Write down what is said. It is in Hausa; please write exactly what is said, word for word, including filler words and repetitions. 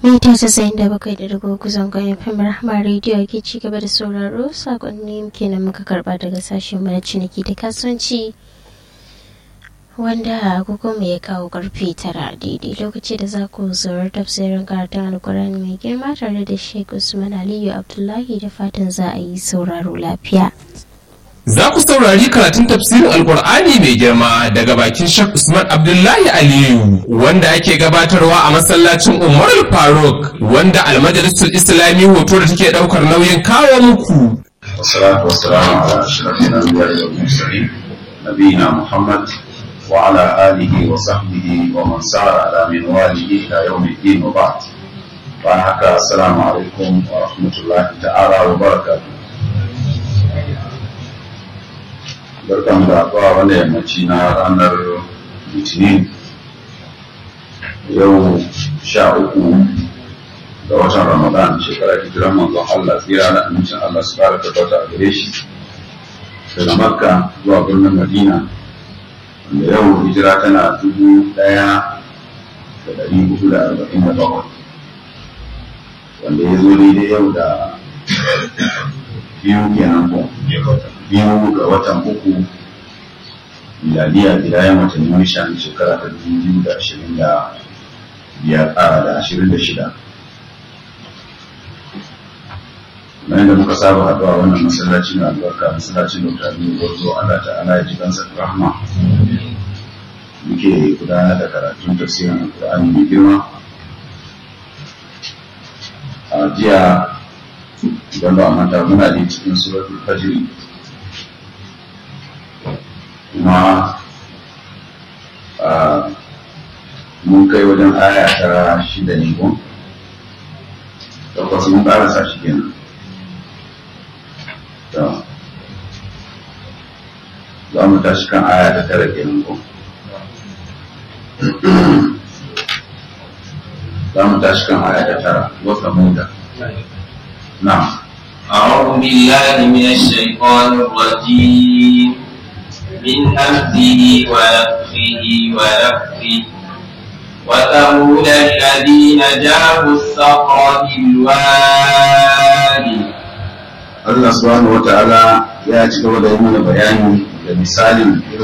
mita casa'in da bakwai da digo kusan kwayan fim Rahama rediyo ke ci gaba da sauraro. Sakonni kenan muka karba daga sashen mana ciniki da kasuwanci wanda agogo mu ya kawo karfe tara daidai lokaci da za ku zuwar tafsirin karatun alkurani mai girma tare da Sheikh Usman Aliyu Abdullahi, da fatan za a yi sauraro lafiya. Za ku saurari karatun tafsirin Alkur'ani mai girma daga bakin Sheikh Usman Abdullahi Aliyu wanda ake gabatarwa a masallacin Umar Faruk wanda almajalisul Islami hoto da take daukar nauyin kawo muku. Wassalatu wassalamu ala ashrafil anbiya'i wal mursalin nabiyina Muhammad wa ala alihi wa sahbihi wa man sara ala minwalihi ila yawmiddin wa ba'd. Wa haka assalamu alaikum wa rahmatullahi ta'ala wa barakatuh. Barkan da ba wanda yammaci na ranar litinin yau sha uku ga watan Ramadan shekara hijiran manzon Allah tsira da amincin Allah su fara tabbata a gare shi daga Makka zuwa birnin Madina, wanda yau hijira tana dubu ɗaya da ɗari hudu da arba'in da bakwai, wanda ya zo daidai yau da biyu kenan ko biyu ga watan uku miladiya bidayen watanni mishan shekara ta dubu biyu da ashirin da biyar da ashirin da shida. Bayan da muka saba haɗuwa wannan masallaci na albarka, masallacin Dokta Aminu Gwarzo, Allah ta'ala ya ji kansa da rahma, muke gudanar da karatun tafsirin Alƙur'ani mai girma. A jiya idan ba a manta muna da cikin suratul fajr, kuma mun kai wajen aya ta shida ne ko takwas, mun karasa shi kenan. Za mu tashi kan aya ta tara kenan ko za mu tashi kan aya ta tara. Wata muda نعم. أعوذ بالله من الشيطان الرجيم من همزه ونفخه ونفخه وثمود الذين جابوا الصخر بالوادي. Allah subhanahu wa ta'ala ya ci gaba da yi mana bayani da misalin irin